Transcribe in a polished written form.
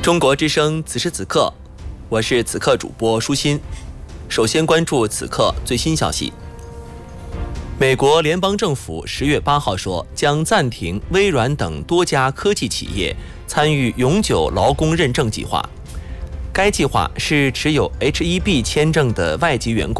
中国之声此时此刻，我是此刻主播舒心。首先关注此刻最新消息。美国联邦政府10月8号说，将暂停微软等多家科技企业参与永久劳工认证计划。该计划是持有 H-1B 签证的外籍员工